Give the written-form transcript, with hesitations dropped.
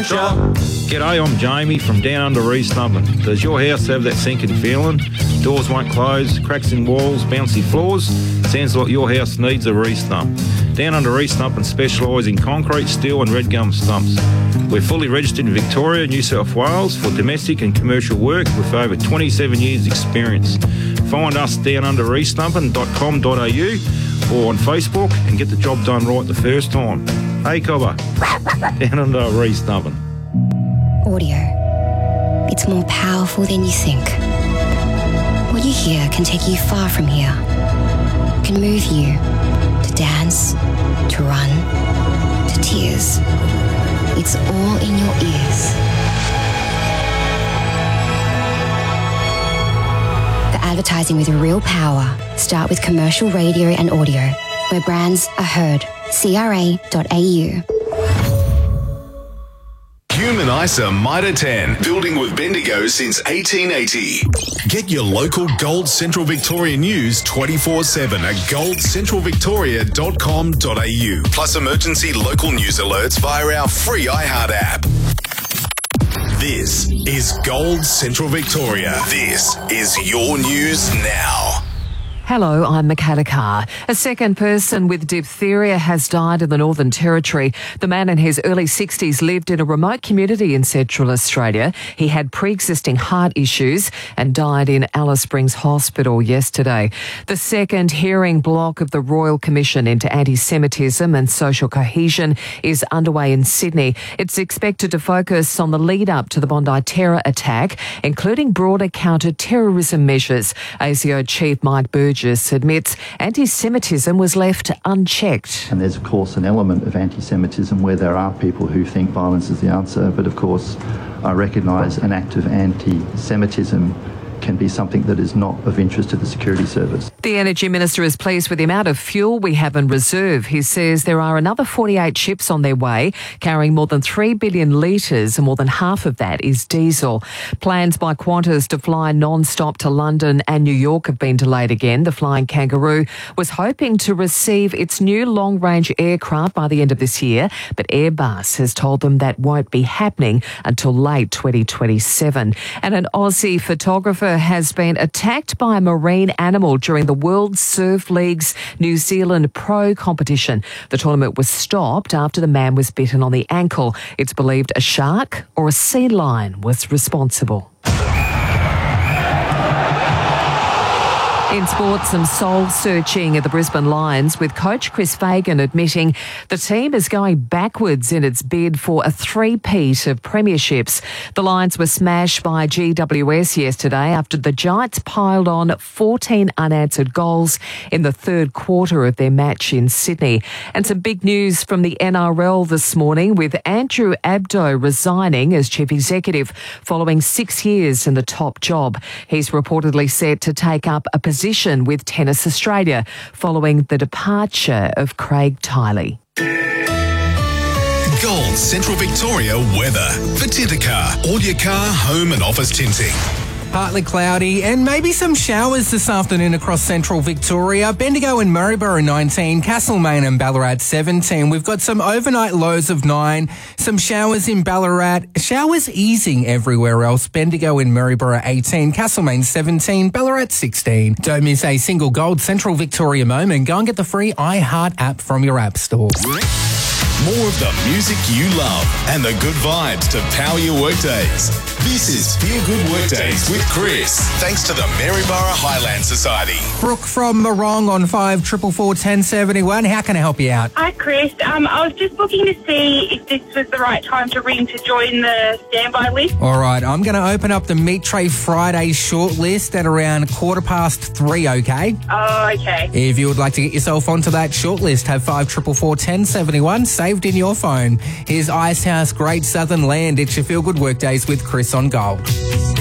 adventure. G'day, I'm Jamie from Down Under East Nubbin. Does your house have that sinking feeling? Doors won't close, cracks in walls, bouncy floors? Sounds like your house needs a re-stump. Down Under East Nubbin specialise in concrete, steel and red gum stumps. We're fully registered in Victoria, New South Wales for domestic and commercial work with over 27 years experience. Find us downundereastnubbin.com.au or on Facebook and get the job done right the first time. Hey, Cobber. Down Under East Nubbin. Audio. It's more powerful than you think. What you hear can take you far from here. Can move you to dance, to run, to tears. It's all in your ears. For advertising with real power, start with commercial radio and audio, where brands are heard. CRA.au. Human ISA Mitre 10, building with Bendigo since 1880. Get your local Gold Central Victoria news 24/7 at goldcentralvictoria.com.au. Plus emergency local news alerts via our free iHeart app. This is Gold Central Victoria. This is your news now. Hello, I'm Michaela Carr. A second person with diphtheria has died in the Northern Territory. The man in his early 60s lived in a remote community in Central Australia. He had pre-existing heart issues and died in Alice Springs Hospital yesterday. The second hearing block of the Royal Commission into Anti-Semitism and Social Cohesion is underway in Sydney. It's expected to focus on the lead-up to the Bondi terror attack, including broader counter-terrorism measures. ASIO Chief Mike Burgess admits anti-Semitism was left unchecked. And there's, of course, an element of anti-Semitism where there are people who think violence is the answer, but of course I recognise an act of anti-Semitism can be something that is not of interest to the security service. The Energy Minister is pleased with the amount of fuel we have in reserve. He says there are another 48 ships on their way, carrying more than 3 billion litres, and more than half of that is diesel. Plans by Qantas to fly non-stop to London and New York have been delayed again. The Flying Kangaroo was hoping to receive its new long-range aircraft by the end of this year, but Airbus has told them that won't be happening until late 2027. And an Aussie photographer has been attacked by a marine animal during the World Surf League's New Zealand Pro competition. The tournament was stopped after the man was bitten on the ankle. It's believed a shark or a sea lion was responsible. In sport, some soul-searching at the Brisbane Lions, with coach Chris Fagan admitting the team is going backwards in its bid for a three-peat of premierships. The Lions were smashed by GWS yesterday after the Giants piled on 14 unanswered goals in the third quarter of their match in Sydney. And some big news from the NRL this morning, with Andrew Abdo resigning as chief executive following 6 years in the top job. He's reportedly set to take up a position with Tennis Australia following the departure of Craig Tiley. Gold Central Victoria weather for Tintercar. All your car, home and office tinting. Partly cloudy and maybe some showers this afternoon across central Victoria. Bendigo and Maryborough 19, Castlemaine and Ballarat 17. We've got some overnight lows of 9, some showers in Ballarat, showers easing everywhere else. Bendigo and Maryborough 18, Castlemaine 17, Ballarat 16. Don't miss a single Gold Central Victoria moment. Go and get the free iHeart app from your app store. More of the music you love and the good vibes to power your workdays. This is Feel Good Workdays with Chris, thanks to the Maryborough Highland Society. Brooke from Morong on 5444 1071. How can I help you out? Hi, Chris. I was just looking to see if this was the right time to ring to join the standby list. All right, I'm going to open up the Meat Tray Friday shortlist at around 3:15, okay? Oh, okay. If you would like to get yourself onto that shortlist, have 5444 1071 saved in your phone. Here's Icehouse, Great Southern Land. It's your Feel Good Workdays with Chris on Gold.